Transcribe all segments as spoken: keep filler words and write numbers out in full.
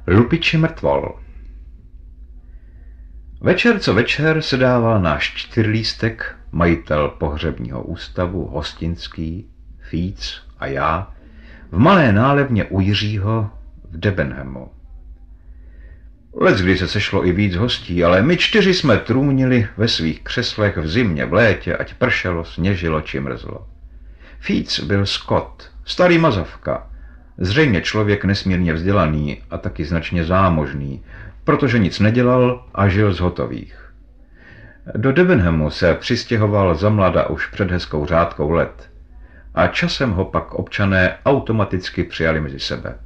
Lupiči mrtvol. Večer co večer se dával náš čtyřlístek, majitel pohřebního ústavu, Hostinský, Fíc a já, v malé nálevně u Jiřího v Debenhamu. Leckdy se sešlo i víc hostí, ale my čtyři jsme trůnili ve svých křeslech v zimě, v létě, ať pršelo, sněžilo či mrzlo. Fíc byl Skot, starý mazavka, zřejmě člověk nesmírně vzdělaný a taky značně zámožný, protože nic nedělal a žil z hotových. Do Debenhamu se přistěhoval zamlada už před hezkou řádkou let a časem ho pak občané automaticky přijali mezi sebe.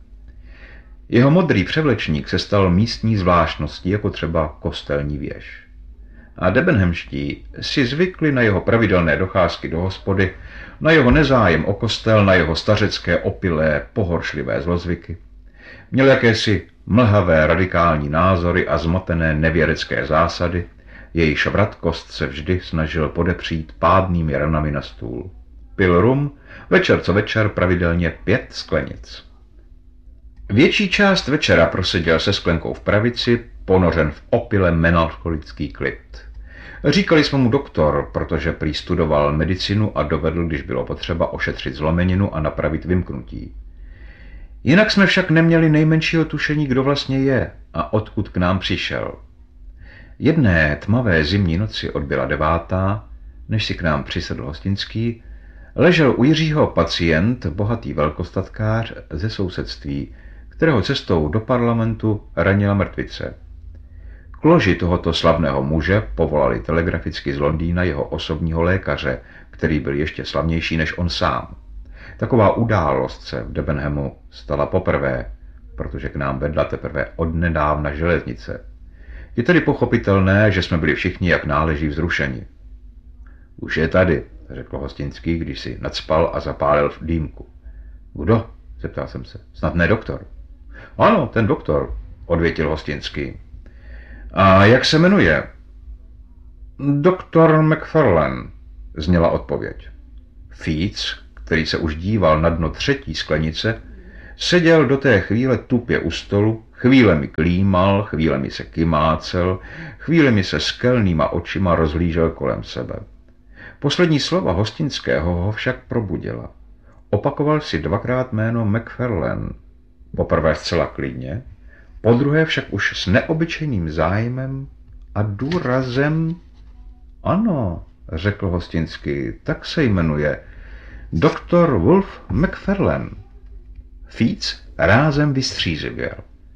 Jeho modrý převlečník se stal místní zvláštností, jako třeba kostelní věž. A debenhamští si zvykli na jeho pravidelné docházky do hospody, na jeho nezájem o kostel, na jeho stařecké, opilé, pohoršlivé zlozvyky. Měl jakési mlhavé radikální názory a zmatené nevěrecké zásady, jejíž vratkost se vždy snažil podepřít pádnými ranami na stůl. Pil rum, večer co večer pravidelně pět sklenic. Větší část večera proseděl se sklenkou v pravici, ponořen v opile melancholický klid. Říkali jsme mu doktor, protože prý studoval medicinu a dovedl, když bylo potřeba, ošetřit zlomeninu a napravit vymknutí. Jinak jsme však neměli nejmenšího tušení, kdo vlastně je a odkud k nám přišel. Jedné tmavé zimní noci odbyla devátá, než si k nám přisedl Hostinský, ležel u Jiřího pacient, bohatý velkostatkář ze sousedství, kterého cestou do parlamentu ranila mrtvice. K loži tohoto slavného muže povolali telegraficky z Londýna jeho osobního lékaře, který byl ještě slavnější než on sám. Taková událost se v Debenhamu stala poprvé, protože k nám vedla teprve odnedávna železnice. Je tedy pochopitelné, že jsme byli všichni jak náleží vzrušeni. Už je tady, řekl Hostinský, když si nacpal a zapálil v dýmku. Kdo? Zeptal jsem se. Snad ne doktor. Ano, ten doktor, odvětil Hostinský. A jak se jmenuje? Doktor McFarlane, zněla odpověď. Fíc, který se už díval na dno třetí sklenice, seděl do té chvíle tupě u stolu, chvílemi klímal, chvílemi se kymácel, chvílemi se skelnýma očima rozhlížel kolem sebe. Poslední slova Hostinského ho však probudila. Opakoval si dvakrát jméno McFarlane, poprvé zcela klidně, podruhé však už s neobyčejným zájmem a důrazem. Ano, řekl Hostinský, tak se jmenuje doktor Wolf McFarlane. Fíc rázem vystřízlivěl.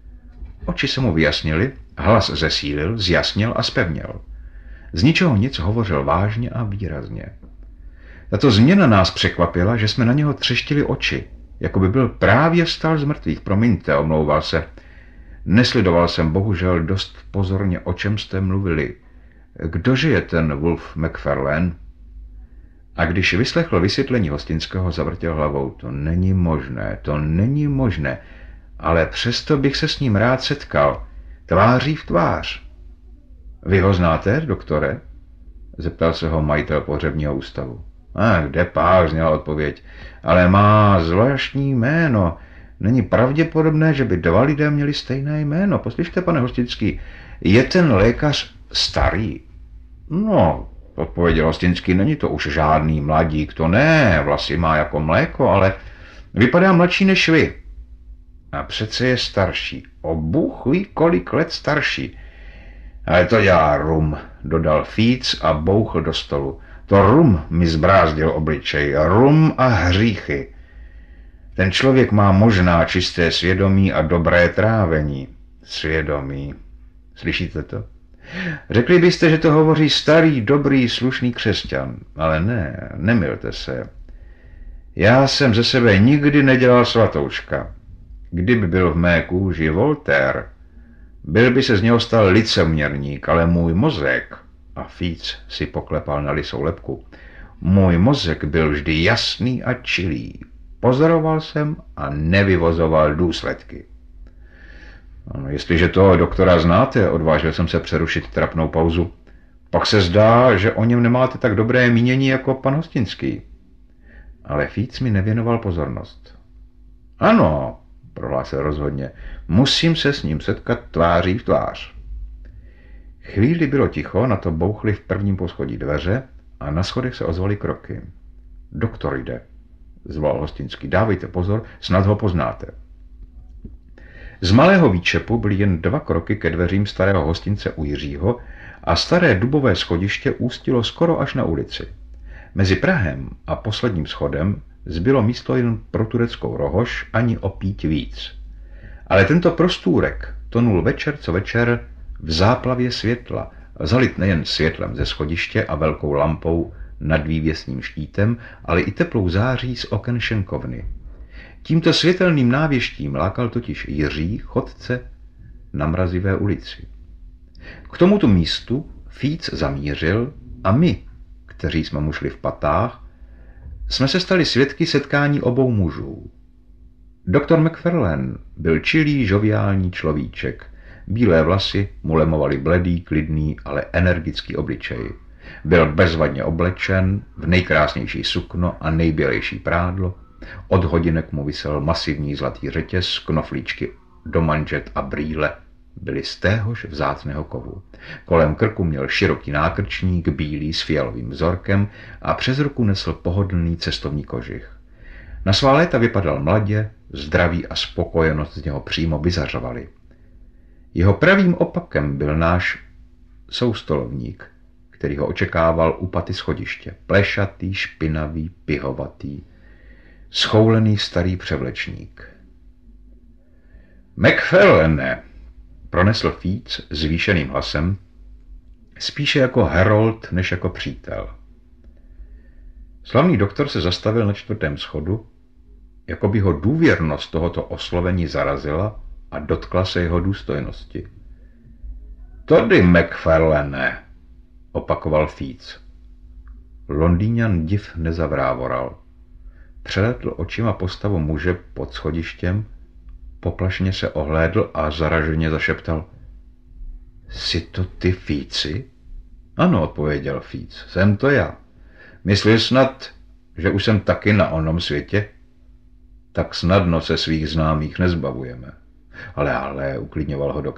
Oči se mu vyjasnily, hlas zesílil, zjasnil a zpevněl. Z ničeho nic hovořil vážně a výrazně. Tato změna nás překvapila, že jsme na něho třeštili oči, jako by byl právě vstal z mrtvých. Promiňte, omlouval se. Nesledoval jsem bohužel dost pozorně, o čem jste mluvili. Kdože je ten Wolf McFarlane? A když vyslechl vysvětlení Hostinského, zavrtěl hlavou. To není možné, to není možné, ale přesto bych se s ním rád setkal, tváří v tvář. Vy ho znáte, doktore? Zeptal se ho majitel pohřebního ústavu. A kde pák, zněla odpověď, ale má zvláštní jméno. Není pravděpodobné, že by dva lidé měli stejné jméno. Poslyšte, pane Hostinský, je ten lékař starý? No, odpověděl Hostinský, není to už žádný mladík, to ne, vlasy má jako mléko, ale vypadá mladší než vy. A přece je starší, o Bůh ví kolik let starší. Ale to dělá rum, dodal Fíc a bouchl do stolu. To rum mi zbrázdil obličej, rum a hříchy. Ten člověk má možná čisté svědomí a dobré trávení. Svědomí. Slyšíte to? Řekli byste, že to hovoří starý, dobrý, slušný křesťan. Ale ne, nemylte se. Já jsem ze sebe nikdy nedělal svatouška. Kdyby byl v mé kůži Voltaire, byl by se z něho stal licoměrník, ale můj mozek, a Fíc si poklepal na lisou lebku, můj mozek byl vždy jasný a čilý. Pozoroval jsem a nevyvozoval důsledky. Ano, jestliže toho doktora znáte, odvážil jsem se přerušit trapnou pauzu, pak se zdá, že o něm nemáte tak dobré mínění jako pan Hostinský. Ale Fíc mi nevěnoval pozornost. Ano, prohlásil rozhodně. Musím se s ním setkat tváří v tvář. Chvíli bylo ticho, na to bouchly v prvním poschodí dveře a na schodech se ozvaly kroky. Doktor jde, zvolal Hostinský. Dávejte pozor, snad ho poznáte. Z malého výčepu byly jen dva kroky ke dveřím starého hostince u Jiřího a staré dubové schodiště ústilo skoro až na ulici. Mezi prahem a posledním schodem zbylo místo jen pro tureckou rohož ani o píť víc. Ale tento prostůrek tonul večer co večer v záplavě světla, zalit nejen světlem ze schodiště a velkou lampou nad vývěsním štítem, ale i teplou září z oken šenkovny. Tímto světelným návěštím lákal totiž Jiří chodce na Mrazivé ulici. K tomuto místu Fíc zamířil a my, kteří jsme mu šli v patách, jsme se stali svědky setkání obou mužů. Doktor Macfarlane byl čilý, žoviální človíček. Bílé vlasy mu lemovaly bledý, klidný, ale energický obličej. Byl bezvadně oblečen v nejkrásnější sukno a nejbělejší prádlo. Od hodinek mu visel masivní zlatý řetěz, knoflíčky do manžet a brýle byly z téhož vzácného kovu. Kolem krku měl široký nákrčník, bílý s fialovým vzorkem a přes ruku nesl pohodlný cestovní kožich. Na svá léta vypadal mladě, zdraví a spokojenost z něho přímo vyzařovaly. Jeho pravým opakem byl náš soustolovník, který ho očekával u paty schodiště. Plešatý, špinavý, pihovatý, schoulený starý převlečník. Macfarlane, pronesl Fíc zvýšeným hlasem, spíše jako herold než jako přítel. Slavný doktor se zastavil na čtvrtém schodu, jako by ho důvěrnost tohoto oslovení zarazila a dotkla se jeho důstojnosti. Tady, Macfarlane, opakoval Fíc. Londýňan div nezavrávoral. Přeletl očima postavu muže pod schodištěm, poplašně se ohlédl a zaraženě zašeptal. Jsi to ty, Fíci? Ano, odpověděl Fíc, jsem to já. Myslíš snad, že už jsem taky na onom světě? Tak snadno se svých známých nezbavujeme. Ale, ale, uklidňoval ho doktor.